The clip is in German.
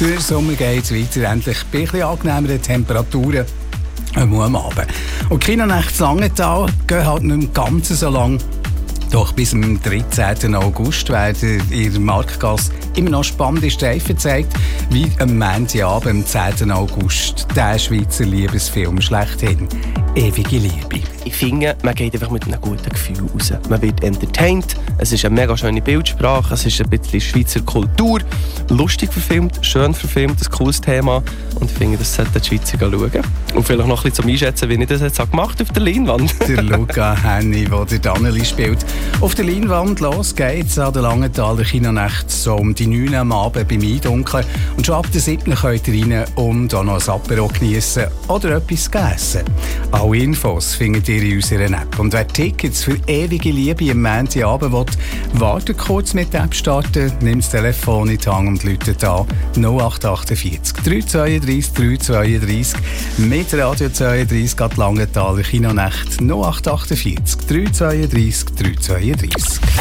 Durch den Sommer geht es weiter, endlich bei ein bisschen angenehmeren Temperaturen am Abend. Und die Kinonächte Langenthal gehen halt nicht mehr ganz so lang. Doch bis zum 13. August werden in der Marktgasse immer noch spannende Streifen gezeigt, wie am Montagabend, am 10. August, der Schweizer Liebesfilm schlechthin, «Ewige Liebe». Ich finde, man geht einfach mit einem guten Gefühl raus. Man wird entertained, es ist eine mega schöne Bildsprache, es ist ein bisschen Schweizer Kultur, lustig verfilmt, schön verfilmt, ein cooles Thema. Und ich finde, das sollten die Schweizer schauen. Und vielleicht noch ein bisschen zum Einschätzen, wie ich das jetzt gemacht habe auf der Leinwand. Der Luca Henny, der der Danneli spielt. Auf der Leinwand los geht's an der Langenthaler Kinonächte so um die 9 am Abend beim Eindunkeln. Und schon ab der 7 könnt ihr rein und auch noch ein Apero geniessen oder etwas essen. Alle Infos findet ihr in unserer App. Und wer Tickets für «Ewige Liebe» am Montagabend will, wartet kurz mit der App starten, nimmt das Telefon in die Hand und läutet an 0848 332 332 mit Radio 32 geht Langenthaler Kinonächte 0848 332 332.